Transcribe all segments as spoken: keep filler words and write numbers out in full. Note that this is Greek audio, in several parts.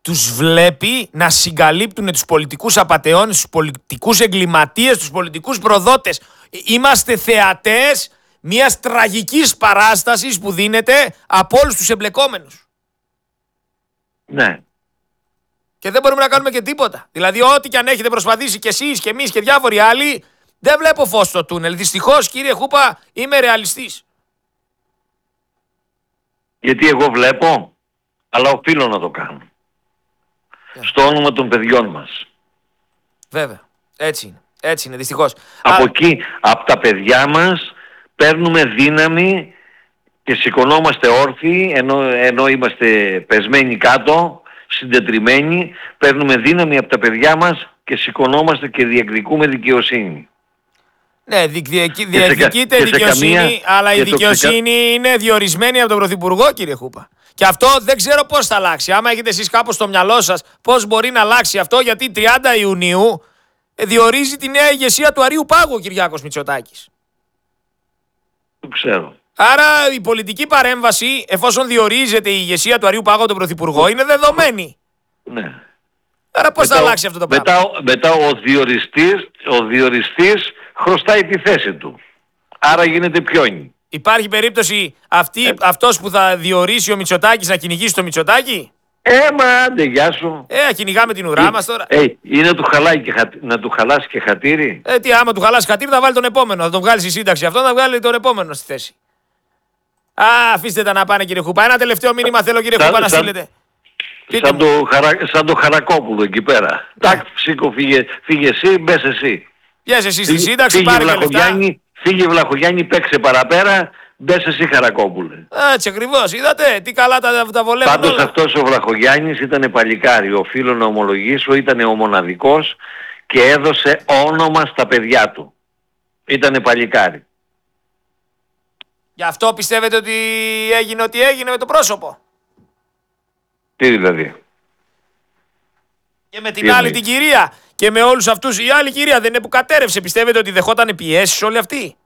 τους βλέπει να συγκαλύπτουν τους πολιτικούς απατεώνες, τους πολιτικούς εγκληματίες, τους πολιτικούς προδότες. Είμαστε θεατές μιας τραγικής παράστασης που δίνεται από όλους τους εμπλεκόμενους. Ναι. Και δεν μπορούμε να κάνουμε και τίποτα. Δηλαδή, ό,τι και αν έχετε προσπαθήσει κι εσείς και εμείς και διάφοροι άλλοι, δεν βλέπω φως στο τούνελ. Δυστυχώς, κύριε Χούπα, είμαι ρεαλιστής. Γιατί εγώ βλέπω, αλλά οφείλω να το κάνω. Yeah. Στο όνομα των παιδιών μας. Βέβαια. Έτσι είναι. Έτσι είναι, δυστυχώς. Από Α... εκεί, από τα παιδιά μας, παίρνουμε δύναμη και σηκωνόμαστε όρθιοι, ενώ, ενώ είμαστε πεσμένοι κάτω, συντετριμμένοι, παίρνουμε δύναμη από τα παιδιά μας και σηκωνόμαστε και διεκδικούμε δικαιοσύνη. Ναι, διεκδικείται δικαιοσύνη, καμία, αλλά η δικαιοσύνη το... είναι διορισμένη από τον Πρωθυπουργό, κύριε Χούπα. Και αυτό δεν ξέρω πώς θα αλλάξει. Άμα έχετε εσείς κάπως στο μυαλό σας πώς μπορεί να αλλάξει αυτό, γιατί τριάντα Ιουνίου διορίζει τη νέα ηγεσία του Αρείου Πάγου ο Κυριάκος Μητσοτάκης. Το ξέρω. Άρα η πολιτική παρέμβαση, εφόσον διορίζεται η ηγεσία του Αρείου Πάγου από τον Πρωθυπουργό, είναι δεδομένη. Ναι. Άρα πώς μετά, θα αλλάξει αυτό το πράγμα. Μετά, μετά ο, διοριστής, ο διοριστής χρωστάει τη θέση του. Άρα γίνεται πιόνι. Υπάρχει περίπτωση αυτή, ε. αυτός που θα διορίσει ο Μητσοτάκης να κυνηγήσει το Μητσοτάκη. Ε, μα άντε, γεια σου. Ε, κυνηγάμε την ουρά ε, μας τώρα. Ε, είναι του χαλάει και χα... να του χαλάσει και χατήρι. Ε, τι άμα του χαλάσει χατήρι θα βάλει τον επόμενο. Θα τον βγάλει στη σύνταξη αυτό, θα βγάλει τον επόμενο στη θέση. Α, αφήστε τα να πάνε, κύριε Χούπα. Ένα τελευταίο μήνυμα θέλω, κύριε Χούπα, να στείλετε. Σαν το, χαρα... σαν το Χαρακόπουλο εκεί πέρα. Yeah. Τάκ, ψήκω, φύγε, φύγε εσύ, μπες εσύ. Βγες εσύ στη σύνταξη, πάρε και λεφτά. Φύγε Βλαχογιάννη, παίξε παραπέρα, μπες εσύ Χαρακόπουλε. Έτσι ακριβώς, είδατε, τι καλά τα, τα βολεύουν. Πάντως όλα. αυτός ο Βλαχογιάννης ήταν παλικάρι, οφείλω να ομολογήσω, ήταν ο μοναδικός και έδωσε όνομα στα παιδιά του. Ήτανε παλικάρι. Γι' αυτό πιστεύετε ότι έγινε ό,τι έγινε με το πρόσωπο. Τι δηλαδή. Και με την τι άλλη εννοείς. Την κυρία και με όλους αυτούς. Η άλλη κυρία δεν είναι που κατέρευσε. Πιστεύετε ότι δεχόταν πιέσεις όλοι αυτοί.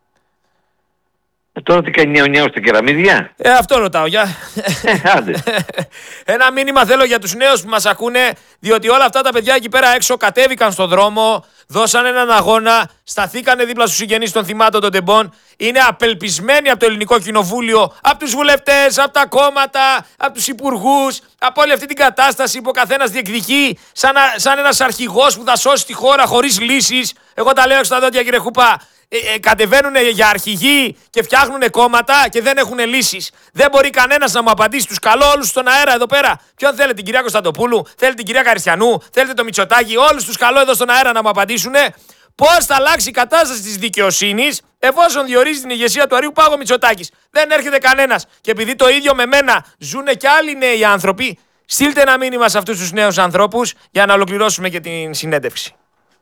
Ε, τώρα τι κάνει νέο-νέο στα κεραμίδια. Ε, αυτό ρωτάω. Για... Ε, άντε. Ένα μήνυμα θέλω για τους νέους που μας ακούνε, διότι όλα αυτά τα παιδιά εκεί πέρα έξω κατέβηκαν στον δρόμο, δώσαν έναν αγώνα, σταθήκανε δίπλα στους συγγενείς των θυμάτων των τεμπών, είναι απελπισμένοι από το Ελληνικό Κοινοβούλιο, από τους βουλευτές, από τα κόμματα, από τους υπουργούς, από όλη αυτή την κατάσταση που ο καθένας διεκδικεί σαν, σαν ένας αρχηγός που θα σώσει τη χώρα χωρίς λύσεις. Εγώ τα λέω έξω στα δόντια, κύριε Χούπα. Ε, ε, κατεβαίνουν για αρχηγοί και φτιάχνουν κόμματα και δεν έχουν λύσεις. Δεν μπορεί κανένας να μου απαντήσει. Τους καλώ όλους στον αέρα εδώ πέρα. Ποιον θέλετε, την κυρία Κωνσταντοπούλου, θέλετε την κυρία Καριστιανού, θέλετε το Μητσοτάκη. Όλους τους καλώ εδώ στον αέρα να μου απαντήσουν πώς θα αλλάξει η κατάσταση της δικαιοσύνης εφόσον διορίζει την ηγεσία του Αρείου Πάγου Μητσοτάκης. Δεν έρχεται κανένας. Και επειδή το ίδιο με μένα ζουνε και άλλοι νέοι άνθρωποι, στείλτε ένα μήνυμα σε αυτούς τους νέους ανθρώπους για να ολοκληρώσουμε και την συνέντευξη.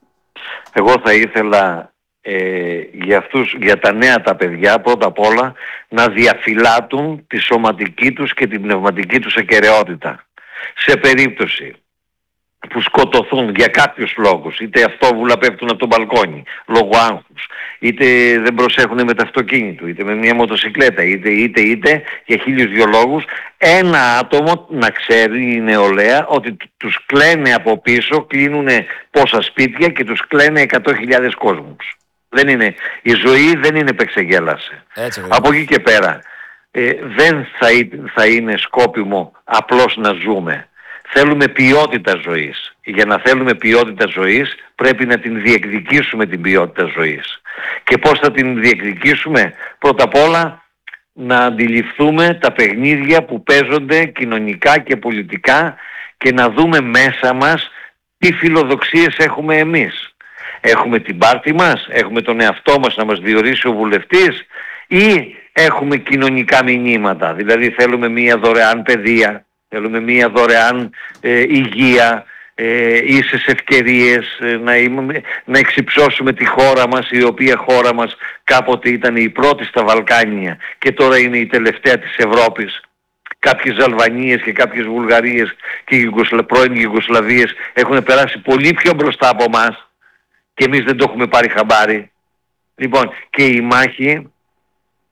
Εγώ θα ήθελα. Ε, για, αυτούς, για τα νέα τα παιδιά πρώτα απ' όλα να διαφυλάτουν τη σωματική τους και την πνευματική τους ακεραιότητα σε περίπτωση που σκοτωθούν για κάποιους λόγους, είτε αυτόβουλα πέφτουν από τον μπαλκόνι λόγω άγχους, είτε δεν προσέχουν με το αυτοκίνητο, είτε με μια μοτοσικλέτα, είτε είτε είτε για χίλιους δυο λόγους, ένα άτομο να ξέρει η νεολαία ότι τους κλαίνε από πίσω, κλείνουν πόσα σπίτια και τους κλαίνε εκατό χιλιάδες κόσμους. Δεν είναι, η ζωή δεν είναι επεξεγέλασε. Από εκεί και πέρα ε, δεν θα, θα είναι σκόπιμο απλώς να ζούμε. Θέλουμε ποιότητα ζωής. Για να θέλουμε ποιότητα ζωής πρέπει να την διεκδικήσουμε την ποιότητα ζωής. Και πώς θα την διεκδικήσουμε? Πρώτα απ' όλα να αντιληφθούμε τα παιχνίδια που παίζονται κοινωνικά και πολιτικά και να δούμε μέσα μας τι φιλοδοξίες έχουμε εμείς. Έχουμε την πάρτη μας, έχουμε τον εαυτό μας να μας διορίσει ο βουλευτής ή έχουμε κοινωνικά μηνύματα, δηλαδή θέλουμε μία δωρεάν παιδεία, θέλουμε μία δωρεάν ε, υγεία, ε, ίσες ευκαιρίες, ε, να, είμαι, να εξυψώσουμε τη χώρα μας, η οποία χώρα μας κάποτε ήταν η πρώτη στα Βαλκάνια και τώρα είναι η τελευταία της Ευρώπης. Κάποιες Αλβανίες και κάποιες Βουλγαρίες και Ιουγκοσλα, πρώην Ιουγκοσλαβίες έχουν περάσει πολύ πιο μπροστά από εμάς. Και εμείς δεν το έχουμε πάρει χαμπάρι. Λοιπόν, και η μάχη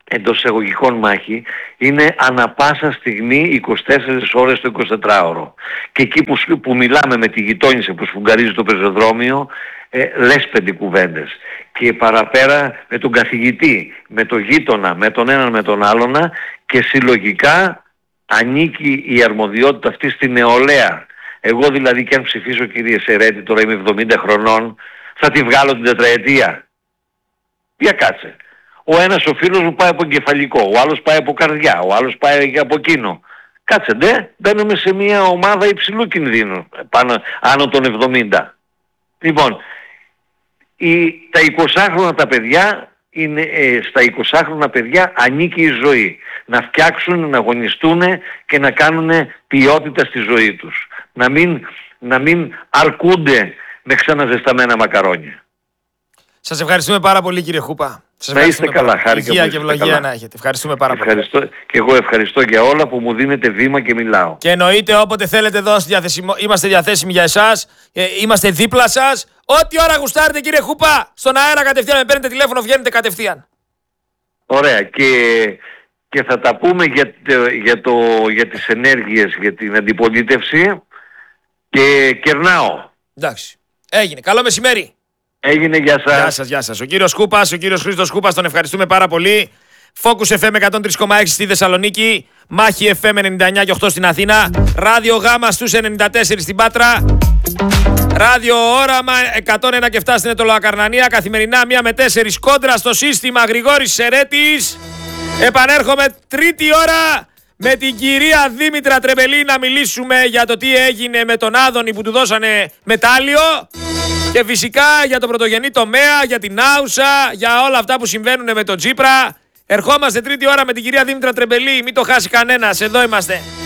εντός εισαγωγικών μάχη, είναι ανα πάσα στιγμή είκοσι τέσσερις ώρες το εικοσιτετράωρο. Και εκεί που, που μιλάμε με τη γειτόνισσα που σφουγγαρίζει το πεζοδρόμιο, ε, λες πέντε κουβέντες. Και παραπέρα με τον καθηγητή, με τον γείτονα, με τον έναν με τον άλλον, και συλλογικά ανήκει η αρμοδιότητα αυτή στη νεολαία. Εγώ δηλαδή, και αν ψηφίσω, κύριε Σερέτη, τώρα είμαι εβδομήντα χρονών, θα τη βγάλω την τετραετία. Για κάτσε. Ο ένας ο φίλος μου πάει από εγκεφαλικό, ο άλλος πάει από καρδιά, ο άλλος πάει και από εκείνο. Κάτσε, ναι, μπαίνουμε σε μια ομάδα υψηλού κινδύνου, πάνω, άνω των εβδομήντα. Λοιπόν, η, τα εικοσάχρονα τα παιδιά, είναι, ε, στα εικοσάχρονα παιδιά ανήκει η ζωή. Να φτιάξουν, να αγωνιστούν και να κάνουν ποιότητα στη ζωή τους. Να μην, να μην αρκούνται με ξαναζεσταμένα μακαρόνια. Σας ευχαριστούμε πάρα πολύ, κύριε Χούπα. Σας να είστε καλά, χάρη και υγεία και ευλογία να έχετε. Ευχαριστούμε πάρα ευχαριστώ, πολύ. Και εγώ ευχαριστώ για όλα που μου δίνετε βήμα και μιλάω. Και εννοείται, όποτε θέλετε εδώ είμαστε διαθέσιμοι για εσάς. Ε, είμαστε δίπλα σας. Ό,τι ώρα γουστάρετε, κύριε Χούπα, στον αέρα κατευθείαν με παίρνετε τηλέφωνο, βγαίνετε κατευθείαν. Ωραία. Και, και θα τα πούμε για, για, το, για τις ενέργειες, για την αντιπολίτευση, και κερνάω. Εντάξει. Έγινε. Καλό μεσημέρι. Έγινε, γεια σας. Γεια σας, γεια σας. Ο κύριος Χούπας, ο κύριος Χρήστος Χούπας, τον ευχαριστούμε πάρα πολύ. Focus εφ εμ εκατόν τρία κόμμα έξι στη Θεσσαλονίκη, Μάχη εφ εμ ενενήντα εννιά κόμμα οκτώ στην Αθήνα, Ράδιο Γάμα στους ενενήντα τέσσερα στην Πάτρα, Ράδιο Όραμα εκατόν ένα και επτά στην Αιτωλοακαρνανία, καθημερινά μία με τέσσερις κόντρα στο σύστημα, Γρηγόρης Σερέτης. Επανέρχομαι τρίτη ώρα με την κυρία Δήμητρα Τρεμπελή να μιλήσουμε για το τι έγινε με τον Άδωνη που του δώσανε μετάλλιο. Και φυσικά για το πρωτογενή τομέα, για την Άουσα, για όλα αυτά που συμβαίνουν με τον Τσίπρα. Ερχόμαστε τρίτη ώρα με την κυρία Δήμητρα Τρεμπελή, μην το χάσει κανένας, εδώ είμαστε.